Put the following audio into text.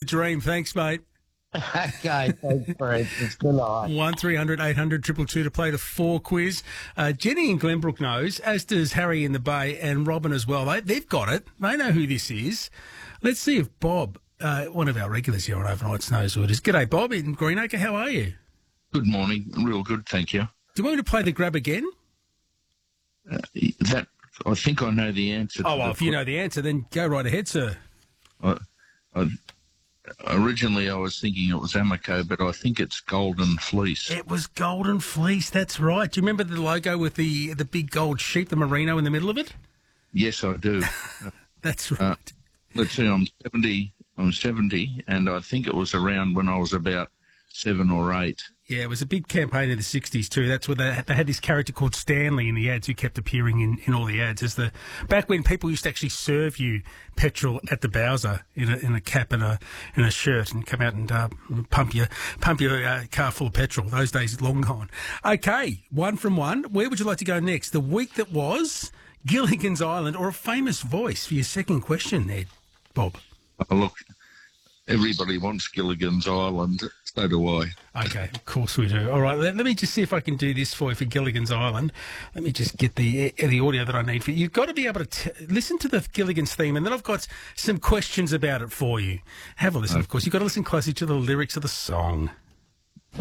Dream. Thanks, mate. Okay, thanks, Fred. It's good night. 1300 800 222 to play the 4 quiz. Jenny in Glenbrook knows, as does Harry in the Bay and Robin as well. They've got it. They know who this is. Let's see if Bob, one of our regulars here on Overnights, knows who it is. G'day, Bob in Greenacre. How are you? Good morning. Real good, thank you. Do you want me to play the grab again? I think I know the answer. Oh, well, if you know the answer, then go right ahead, sir. Originally, I was thinking it was Amico, but I think it's Golden Fleece. It was Golden Fleece, that's right. Do you remember the logo with the big gold sheep, the merino in the middle of it? Yes, I do. That's right. Let's see, I'm 70, and I think it was around when I was about 7 or 8. Yeah, it was a big campaign in the 60s too. That's where they had this character called Stanley in the ads who kept appearing in all the ads. Back when people used to actually serve you petrol at the Bowser in a cap and a shirt and come out and pump your car full of petrol. Those days long gone. Okay, 1 from 1. Where would you like to go next? The week that was, Gilligan's Island, or a famous voice for your second question there, Bob? Oh, look, everybody wants Gilligan's Island. So do I. Okay, of course we do. All right, let me just see if I can do this for you for Gilligan's Island. Let me just get the audio that I need for you. You've got to be able to listen to the Gilligan's theme, and then I've got some questions about it for you. Have a listen, of course. You've got to listen closely to the lyrics of the song.